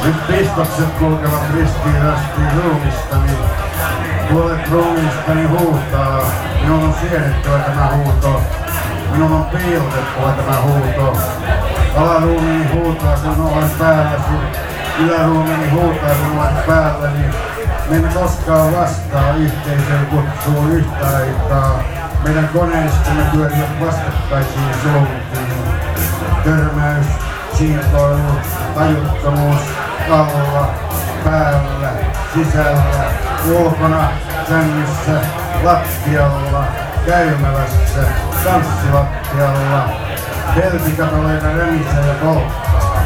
Nyt pistokset kulkevat ristiin rastiin ruumistani. Puolet ruumistani huutaa. Minun on siedettävä tämä huuto. Minun on piilotettava tämä huuto. Alaruumiini huutaa, kun olen päälläsi. Yläruumiini huutaa, kun olen päälläni. Me emme koskaan vastaa yhteiseen kutsuun yhtä aikaa. Meidän koneistamme pyörivät vastakkaisiin suuntiin. Törmäys, siirtoilu, tajuttomuus, alla, päällä, sisällä, ulkona, sängyssä, lattialla, käymälässä, tanssilattialla, peltikataleita rämisee ja kolkkaa.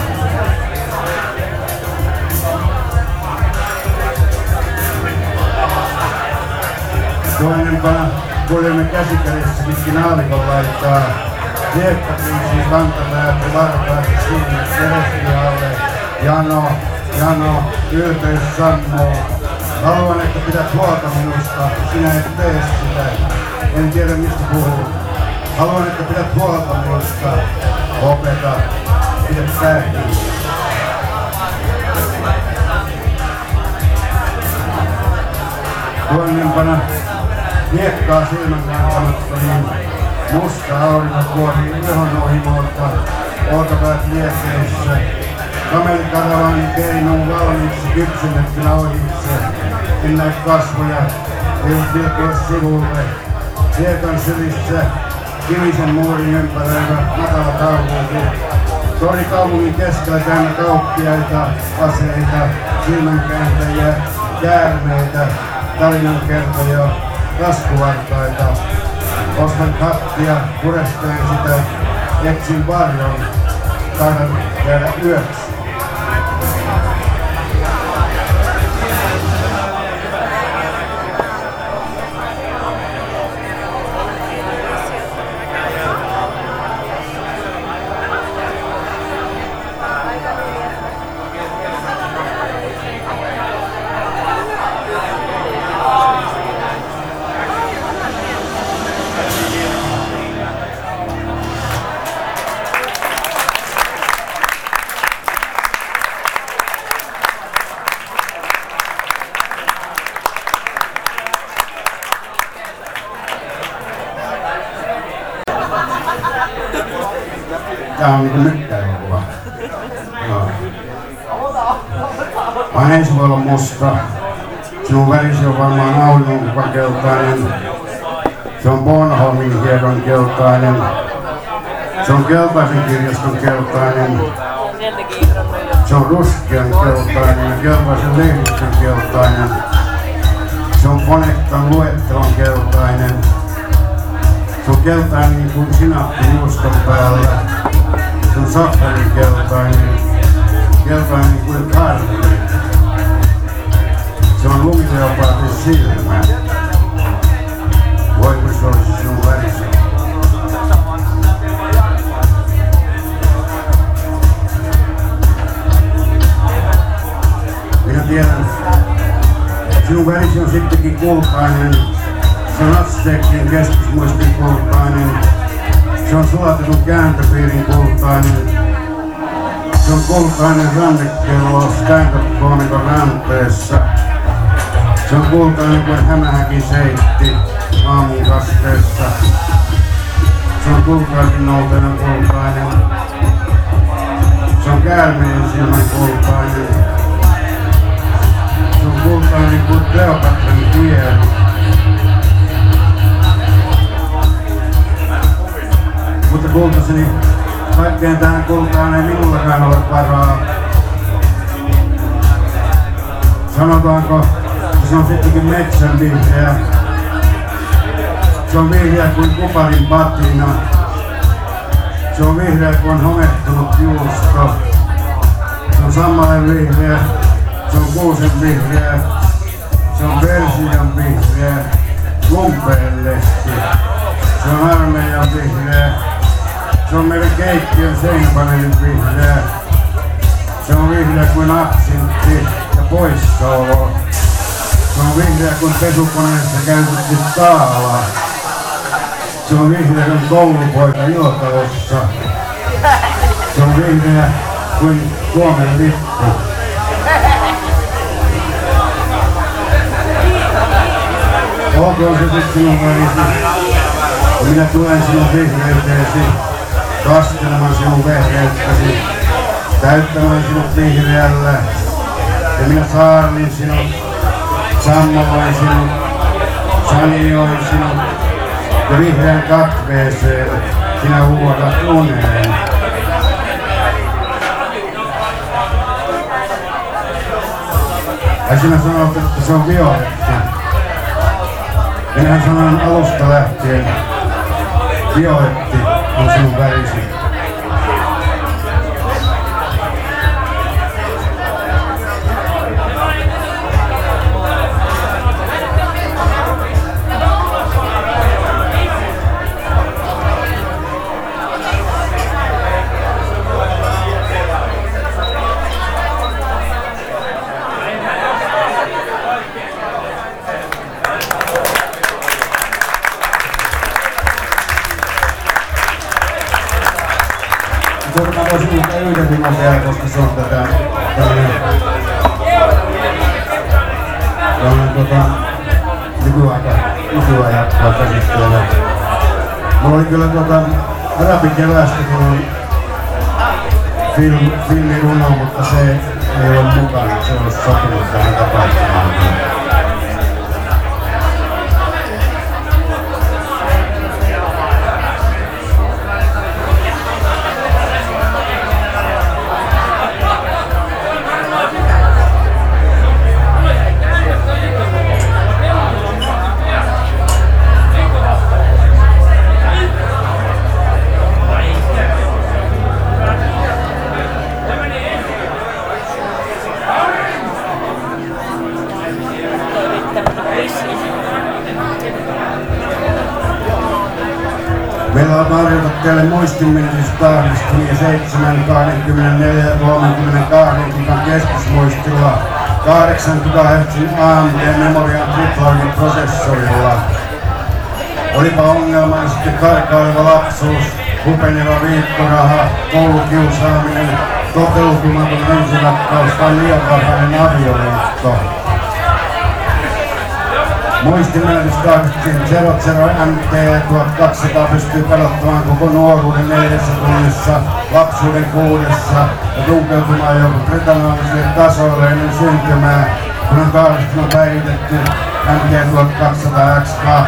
Toinempana kuljemme käsikädessä pitkin aavikon laitaa. Hiekkapiisiin kantapäät ja varpaat sinne terestialle. Jano, ylpeys sammuu. Haluan, että pidät huolta minusta, sinä et tee sitä. En tiedä mistä puhuu. Haluan, että pidät huolta minusta. Opeta, pidä pääkiinni. Tuonnempana hiekkaa silmän kantamatta, niin musta aurinko kuorii yöhonohimoilta, olkapäät liekeissä. Kamelikaravani keinuu valmiiksi kypsennettynä ohitse. En näe kasvoja, ei vilkua sivulle. Hiekan sylissä kivisen muurin ympäröivä matala kaupunki. Torikaupungin keskellä täynnä kauppiaita, aseita, silmänkääntäjiä, käärmeitä, tarinankertoja, taskuvartaita. Ostan kattia, puresteen sitä, etsin varjon, taidan jäädä yöksi. Tää on niinku nyttäilykuva. Ensi voi olla musta. Sinun värisi on varmaan auringon keltainen. Se on Bornholmin hiekon keltainen. Se on keltaisen kirjaston keltainen. Se on ruskean keltainen ja keltaisen lehdistön keltainen. Se on Konektan luettelon keltainen. Se on keltainen niin kuin sinappi juuston päällä. Se on safranin keltainen. Keltainen niin kuin karri. Se on lumileopardin silmä. Voiko se olisi sinun värisi? Minä tiedän. Sinun värisi on sittenkin kultainen. Se on Aztekin keskusmuistin kultainen. Se on sulatetun kääntöpiirin kultainen. Se on kultainen rannekello stand-up-koomikon ranteessa. Se on kultainen kuin hämähäkin seitti aamun kasteessa. Se on kultaisen noutenen kultainen. Se on käärmeen silmän kultainen. Se on kultainen kuin Kleopatran kieli. Mutta kultaseni, kaikkeen tähän kultaan ei minullakaan ole varaa. Sanotaanko, että se on sittenkin metsän vihreä. Se on vihreä kuin kuparin patina. Se on vihreä kuin homehtunut juusto. Se on sammalen vihreä. Se on kuusen vihreä. Se on persian vihreä. Lumpeen lehti. Se on armeijan vihreä. Se on meidän keittiön seinäpaneelin vihreä. Se on vihreä kuin absintti ja poissaolo. Se on vihreä kuin pesukoneessa käytetty taala. Se on vihreä kuin koulupoika ilotalossa. Se on vihreä kuin Suomen lippu. olkoon se sitten sinun värisi. Ja minä tulen sinun vihreyteesi, kastelemaan sinun vehreyttäsi, täyttämään sinut vihreällä. Ja minä saarnin sinut, sammalloin sinut, sanioin sinut, ja vihreän katveeseen sinä huodat uneen. Ja sinä sanot, että se on violetti. Minähän sanon alusta lähtien, violetti on sinun värisi. Mä voisin yhtä yhden viman vielä, koska se on tämmönen nykyajan käsittelyä. Mulla oli kyllä Arabikeväästä, kun on filmiruno, mutta se ei ole mukana, se olisi sopinut tähän tapahtumaan. Meillä on tarjota teille muistinmenetystarkistus 7, 24 ja 32 gigan keskusmuistilla 8 GHz AMD Memorial Triploidin prosessorilla. Olipa ongelma sitten karkaileva lapsuus, hupeneva viikkoraha, koulukiusaaminen, toteutumaton ensirakkaus tai liian varhainen avioliitto. Muistimenetystarkistuksen 00 MT 1200 pystyy pelottamaan koko nuoruuden 4 tunnissa, lapsuuden 6 ja tunkeutumaan joku britanialaisille tasoille ennen syntymää, kun on kahdistuna päivitetty MT 1200 X2.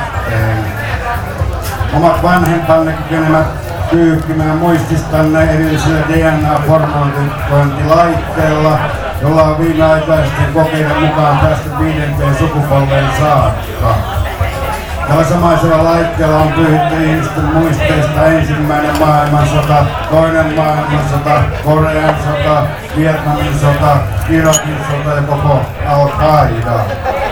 Omat vanhempanne kykenevät pyyhkimään muististanne erillisellä DNA-formointilaitteella, jolla on viimeaikaisten kokeiden mukaan päästy 5. sukupolveen saakka. Tällä samaisella laitteella on pyyhitty ihmisten muisteista ensimmäinen maailmansota, toinen maailmansota, Korean sota, Vietnamin sota, Irakin sota ja koko Al-Qaida.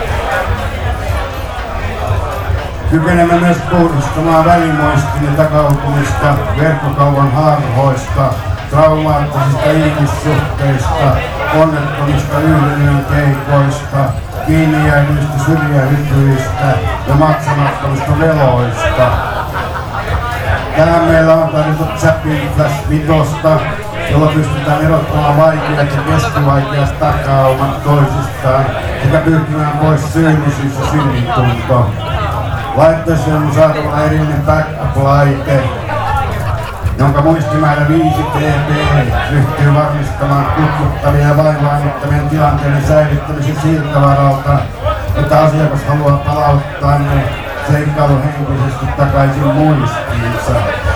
Kykenemme myös puhdistamaan välimuistin ja takautumista verkkokaupan harhoista, traumaattisista ihmissuhteista, onnettomista yhden keikoista, kiinni jäädyistä syrjähytyistä ja maksamattomista veloista. Tähän meillä on tarjottu Zapping Flash 5, jolla pystytään erottamaan vaikeat ja keskivaikeat takaumat toisistaan sekä pyrkimään pois syyllisyys ja synnintunto. Laitteeseen on saatavana erillinen backup-laite, jonka muistimäärä 5 TB ryhtyy varmistamaan kutkuttavien ja vaivaannuttavien tilanteiden säilyttämisen siltä varalta, että asiakas haluaa palauttaa ne seikkailuhenkisesti takaisin muistiinsa.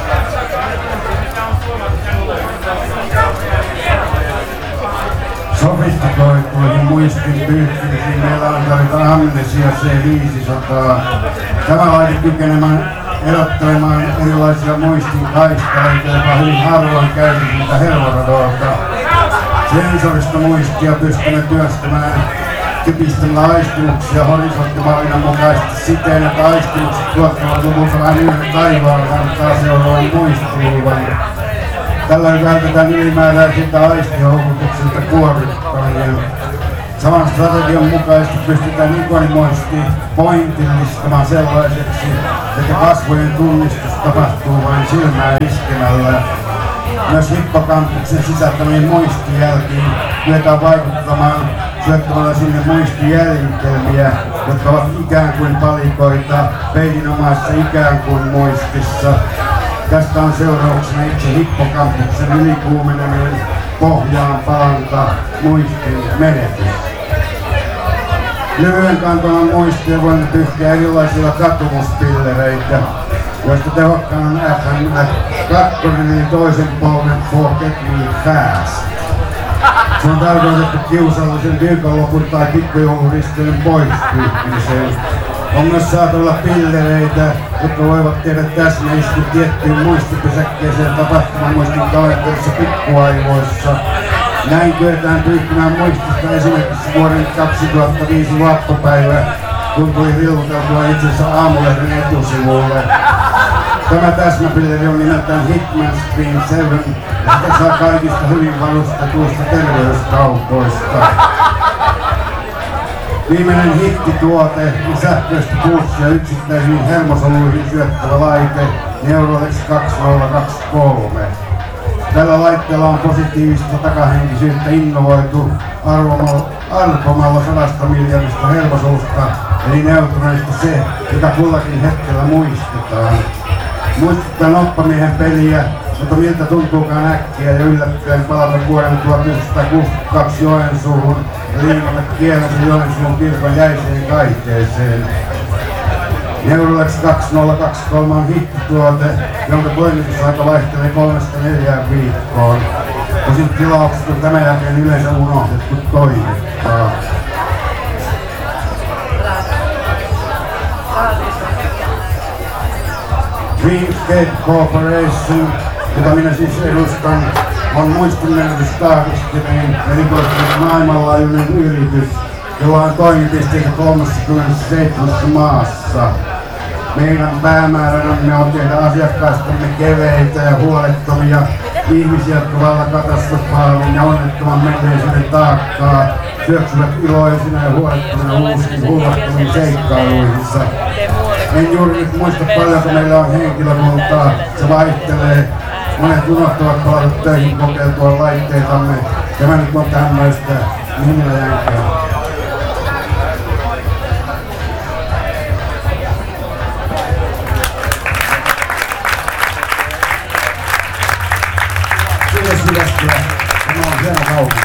Sofistikoituihin muistin pyyhkimisiin meillä on tarvita Amnesia C500. Tämä laite kykenemään erottelemaan erilaisia muistin kaistaleita, jotka hyvin harvoin käytetyltä helvoradolta. Sensorista muistia pystymme työstämään typistämällä aistimuksia horisonttimallinnan mukaisesti siten, että aistimukset tuottavat lopulta vähän yhden taivaan kantaa seuraavan muistiluvan. Tällöin vältetään ylimääräisiltä aistihoukutuksilta kuorittajia. Saman strategian mukaisesti pystytään ikonimuisesti pointillistamaan sellaiseksi, että kasvojen tunnistus tapahtuu vain silmää iskemällä. Myös hippokampuksen sisältämiin muistijälkiin kyetään vaikuttamaan syöttämällä sinne muistijäljelmiä jotka ovat ikään kuin palikoita, peilinomaisessa ikään kuin muistissa. Tästä on seurauksena itse hippokampuksen ylikuumeneminen, pohjaan palanta, muistin menetys. Lyhyen kantaman muistia voimme pyyhkiä erilaisilla katumuspillereitä, joista tehokkaan on FMF2 eli toisen polven Forget Me Fast. Se on tarkoitettu kiusallisen viikonlopun tai pikkujouluristelyyn poispyyhkimiseen. On myös saatavilla pillereitä, jotka voivat tehdä täsmäiskyn tiettyyn muistipesäkkeeseen tapahtumamuistin kalenterissa pikkuaivoissa. Näin kyetään pyyhkimään muistista esimerkiksi vuoden 2005 vappupäivä, kun tuli vilkuteltua itsensä Aamulehden etusivulle. Tämä täsmäpilleri on nimeltään Hitman Screen 7 ja sitä saa kaikista hyvin varustetuista terveyskaupoista. Viimeinen hittituote on sähköistä pulssia yksittäisiin hermosoluihin syöttävä laite Neurolex 2023. Tällä laitteella on positiivista takahenkisyyttä innovoitu arpomalla 100 miljardista hermosolusta eli neutronista se, joka kullakin hetkellä muistetaan. Muistuttaa noppamiehen peliä, mutta miltä tuntuukaan äkkiä ja yllättäen palata vuoden 1962 Joensuuhun ja liimata kielensä Joensuun kirkon jäiseen kaiteeseen. Neurolex 2023 on hittituote, jonka toimitusaika vaihtelee 3–4 viikkoon. Tosin tilaukset on tämän jälkeen yleensä unohdettu toimittaa. Dreamscape Corporation, jota minä siis edustan, on muistinmenetystarkistimien erikoistunut maailmanlaajuinen yritys, jolla on toimipisteitä 37 maassa. Meidän päämääränämme on tehdä asiakkaistamme keveitä ja huolettomia ihmisiä, jotka vallan katastrofaalin ja onnettoman menneisyyden taakkaa syöksyvät iloisina ja huolettomina uusiin hulvattomiin seikkailuihinsa. En juuri nyt muista paljonko meillä on henkilökuntaa, se vaihtelee. Monet unohtavat palata töihin kokeiltua laitteitamme. Tämä nyt on tämmöistä nimillä jänkää. Kiitos Jyväskylä. Tämä on hieno kaupunki.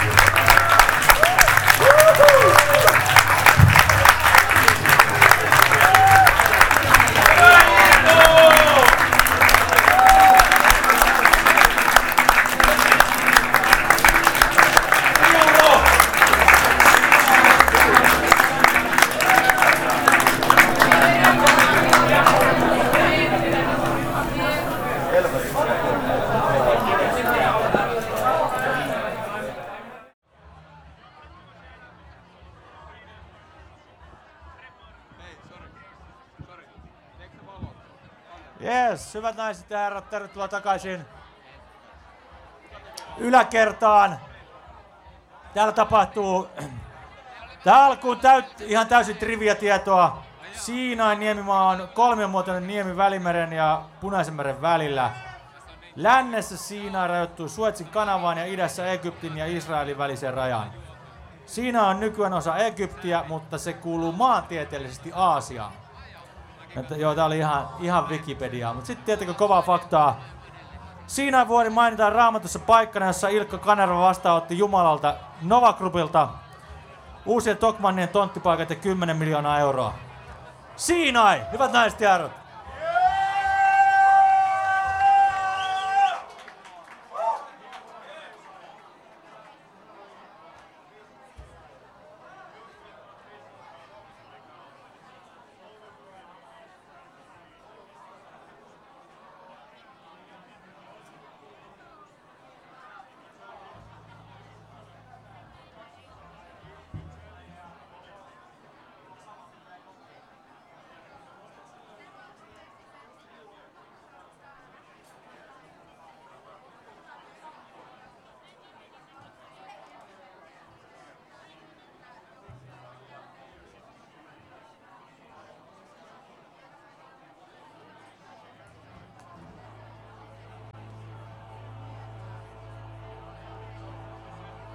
Yes, hyvät naiset ja herrat, tervetuloa takaisin yläkertaan. Täällä tapahtuu, tää alkuun ihan täysin trivia-tietoa. Siinain niemimaa on kolmiomuotoinen niemi Välimeren ja Punaisen meren välillä. Lännessä Siinai rajoittuu Suetsin kanavaan ja idässä Egyptin ja Israelin väliseen rajaan. Siinai on nykyään osa Egyptiä, mutta se kuuluu maantieteellisesti Aasiaan. Joo, tää oli ihan Wikipediaa, mutta sitten tietenkin kovaa faktaa. Siinain vuori mainitaan Raamatussa paikkana, jossa Ilkka Kanerva vastaanotti Jumalalta Nova Groupilta uusien Tokmannien tonttipaikat ja 10 miljoonaa euroa. Siinai, hyvät naiset ja herrat!